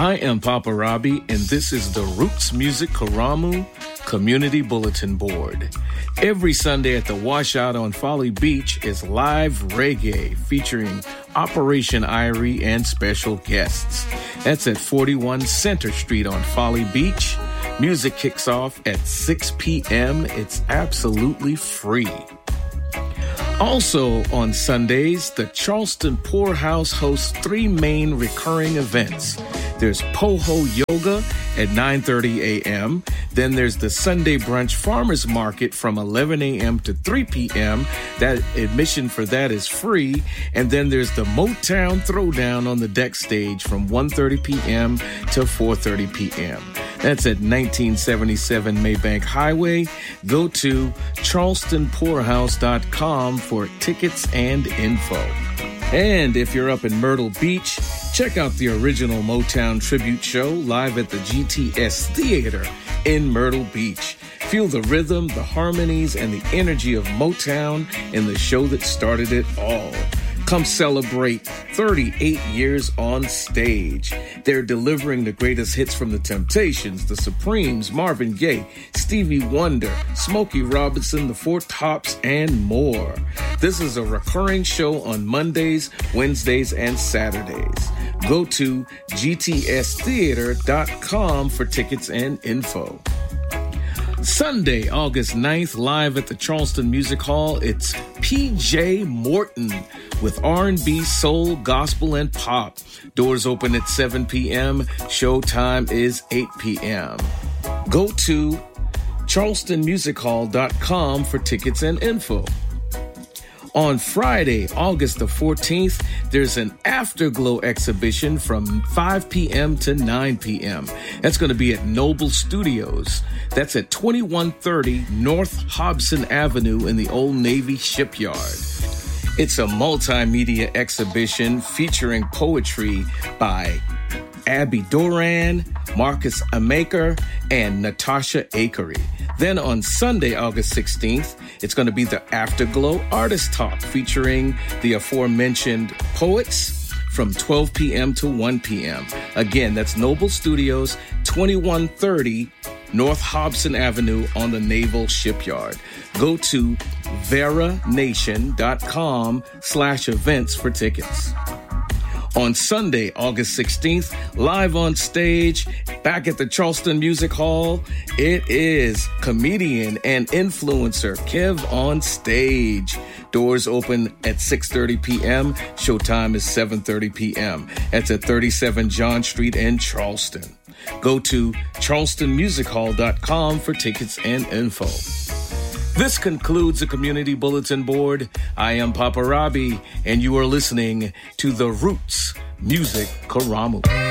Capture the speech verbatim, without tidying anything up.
I am Papa Robbie, and this is the Roots Music Karamu Community Bulletin Board. Every Sunday at the Washout on Folly Beach is live reggae featuring Operation Irie and special guests. That's at forty-one Center Street on Folly Beach. Music kicks off at six p.m. It's absolutely free. Also on Sundays, the Charleston Poorhouse hosts three main recurring events. There's Poho Yoga at nine thirty a.m. Then there's the Sunday Brunch Farmers Market from eleven a.m. to three p.m. That admission for that is free. And then there's the Motown Throwdown on the deck stage from one thirty p.m. to four thirty p.m. That's at nineteen seventy-seven Maybank Highway. Go to charleston poorhouse dot com for tickets and info. And if you're up in Myrtle Beach, check out the original Motown tribute show live at the G T S Theater in Myrtle Beach. Feel the rhythm, the harmonies, and the energy of Motown in the show that started it all. Come celebrate thirty-eight years on stage. They're delivering the greatest hits from the Temptations, the Supremes, Marvin Gaye, Stevie Wonder, Smokey Robinson, the Four Tops, and more. This is a recurring show on Mondays, Wednesdays, and Saturdays. Go to g t s theater dot com for tickets and info. Sunday, August ninth, live at the Charleston Music Hall, it's P J Morton with R and B, soul, gospel, and pop. Doors open at seven p.m. Showtime is eight p.m. Go to charleston music hall dot com for tickets and info. On Friday, August the fourteenth, there's an Afterglow exhibition from five p.m. to nine p.m. That's going to be at Noble Studios. That's at twenty-one thirty North Hobson Avenue in the Old Navy Shipyard. It's a multimedia exhibition featuring poetry by Abby Doran, Marcus Amaker, and Natasha Akery. Then on Sunday, August sixteenth, it's going to be the Afterglow Artist Talk featuring the aforementioned poets from twelve p.m. to one p.m. Again, that's Noble Studios, twenty-one thirty North Hobson Avenue on the Naval Shipyard. Go to veranation.com slash events for tickets. On Sunday, August sixteenth, live on stage, back at the Charleston Music Hall, it is comedian and influencer Kev on Stage. Doors open at six thirty p.m. Showtime is seven thirty p.m. That's at thirty-seven John Street in Charleston. Go to charleston music hall dot com for tickets and info. This concludes the Community Bulletin Board. I am Papa Robbie, and you are listening to the Roots Music Karamu.